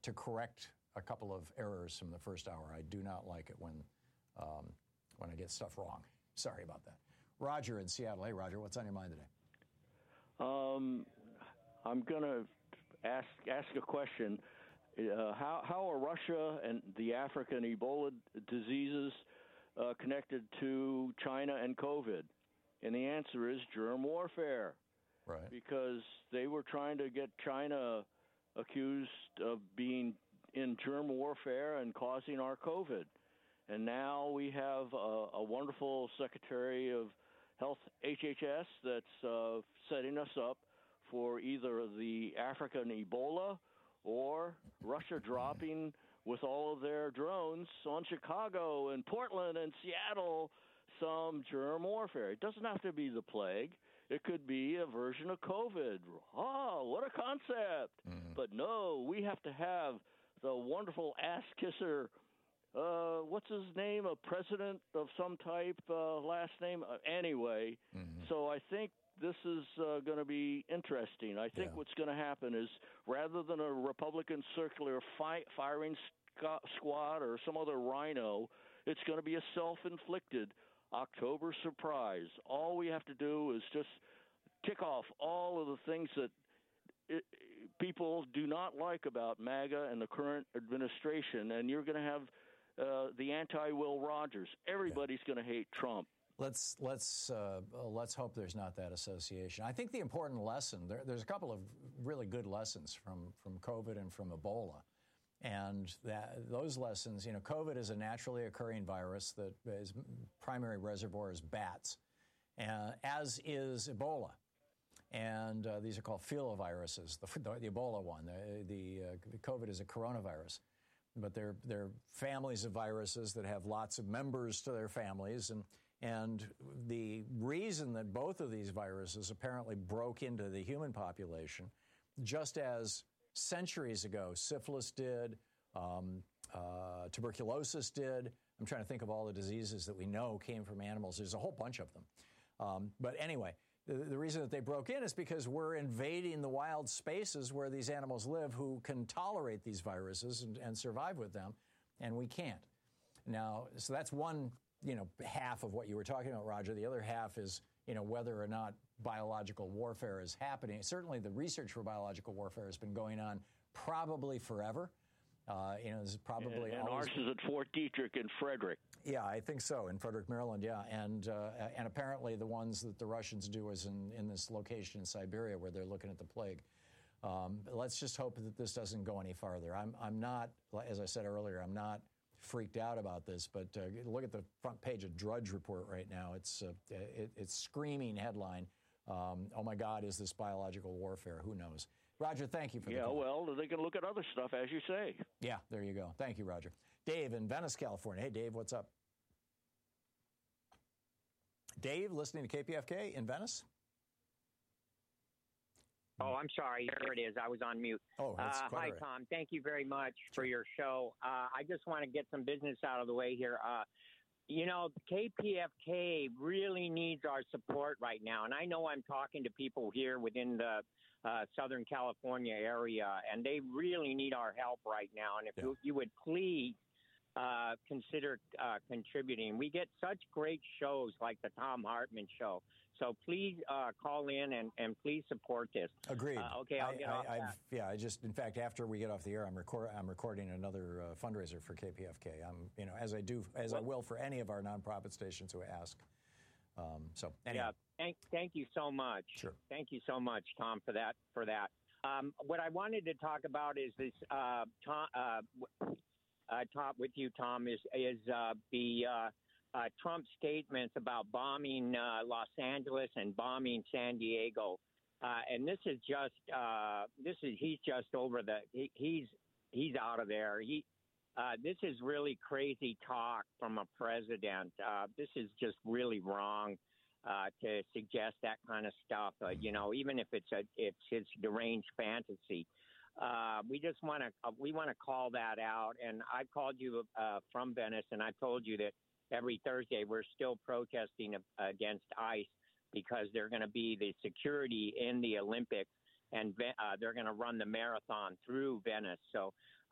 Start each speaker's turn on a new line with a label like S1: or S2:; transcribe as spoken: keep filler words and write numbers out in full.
S1: to correct a couple of errors from the first hour. I do not like it when um, when I get stuff wrong. Sorry about that. Roger in Seattle. Hey, Roger, what's on your mind today?
S2: Um, I'm going to ask ask a question. Uh, how how are Russia and the African Ebola diseases uh, connected to China and COVID? And the answer is germ warfare.
S1: Right.
S2: Because they were trying to get China accused of being in germ warfare and causing our COVID. And now we have a, a wonderful Secretary of Health, H H S, that's uh, setting us up for either the African Ebola or Russia dropping with all of their drones on Chicago and Portland and Seattle some germ warfare. It doesn't have to be the plague. It could be a version of COVID. Oh, what a concept. Mm-hmm. But no, we have to have the wonderful ass-kisser, uh, what's his name, a president of some type, uh, last name? Uh, anyway, mm-hmm. So I think this is uh, going to be interesting. I think yeah. what's going to happen is rather than a Republican circular fi- firing sc- squad or some other rhino, it's going to be a self-inflicted October surprise. All we have to do is just tick off all of the things that it, people do not like about MAGA and the current administration, and you're going to have uh, the anti-Will Rogers. Everybody's yeah. going to hate Trump.
S1: Let's let's uh, let's hope there's not that association. I think the important lesson there, there's a couple of really good lessons from from COVID and from Ebola. And that, those lessons, you know, COVID is a naturally occurring virus that is primary reservoir is bats, uh, as is Ebola. And uh, these are called filoviruses. The, the, the Ebola one, the, the, uh, the COVID is a coronavirus. But they're, they're families of viruses that have lots of members to their families. And, and the reason that both of these viruses apparently broke into the human population, just as centuries ago, syphilis did, um, uh, tuberculosis did. I'm trying to think of all the diseases that we know came from animals. There's a whole bunch of them. Um, but anyway, the, the reason that they broke in is because we're invading the wild spaces where these animals live who can tolerate these viruses and, and survive with them, and we can't. Now, so that's one, you know, half of what you were talking about, Roger. The other half is, you know, whether or not biological warfare is happening. Certainly the research for biological warfare has been going on probably forever. Uh, you know, this is probably
S2: and, and
S1: always...
S2: ours is at Fort Detrick in Frederick.
S1: Yeah, I think so, in Frederick, Maryland, yeah. And uh, and apparently the ones that the Russians do is in, in this location in Siberia where they're looking at the plague. Um, let's just hope that this doesn't go any farther. I'm, I'm not, as I said earlier, I'm not freaked out about this, but uh, look at the front page of Drudge Report right now. It's uh, it, it's screaming headline. Um, oh, my God, is this biological warfare? Who knows? Roger, thank you for the
S2: Yeah,
S1: call.
S2: well, they can look at other stuff, as you say.
S1: Yeah, there you go. Thank you, Roger. Dave in Venice, California. Hey, Dave, what's up? Dave, listening to K P F K in Venice?
S3: Oh, I'm sorry. Here it is. I was on mute.
S1: Oh, that's
S3: uh, Hi,
S1: right.
S3: Tom. Thank you very much for your show. Uh, I just want to get some business out of the way here. Uh, you know, K P F K really needs our support right now. And I know I'm talking to people here within the uh, Southern California area, and they really need our help right now. And if yeah. you, you would please uh, consider uh, contributing. We get such great shows like the Thom Hartmann Show. So please uh, call in and, and please support this.
S1: Agreed.
S3: Uh, okay, I'll
S1: I,
S3: get
S1: I,
S3: off
S1: I've,
S3: that.
S1: Yeah, I just, in fact, after we get off the air, I'm, record, I'm recording another uh, fundraiser for K P F K. I'm, you know, as I do, as well, I will for any of our nonprofit stations who ask. Um, so, anyway.
S3: Yeah, thank, thank you so much.
S1: Sure.
S3: Thank you so much, Tom, for that. For that. Um, what I wanted to talk about is this. Uh, Tom, uh, uh, talk with you, Tom, is is uh, the. Uh, Uh, Trump's statements about bombing uh, Los Angeles and bombing San Diego, uh, and this is just uh, this is he's just over the he, he's he's out of there. He uh, this is really crazy talk from a president. Uh, this is just really wrong uh, to suggest that kind of stuff. Uh, you know, even if it's a it's his deranged fantasy. Uh, we just want to uh, we want to call that out. And I called you uh, from Venice, and I told you that. Every Thursday, we're still protesting against ICE because they're going to be the security in the Olympics, and uh, they're going to run the marathon through Venice. So